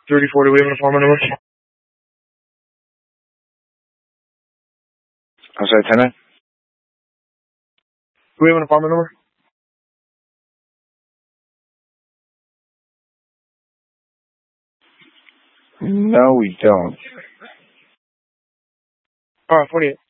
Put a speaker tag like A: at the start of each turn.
A: 3040, we have an apartment number?
B: I'm sorry, 10-9?
A: Do we have an apartment number?
B: No, we don't.
A: Alright, 48.